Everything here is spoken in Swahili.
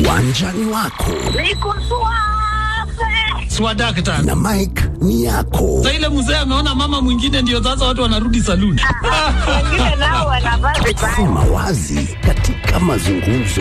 uwanjani wako. Niko Swadakta. Na mic ni yako. Sasa ile mzee ameona mama mwingine ndio sasa watu wanarudi saluni. wengine nao wanavaa vibaya. Sema wazi katika mazungumzo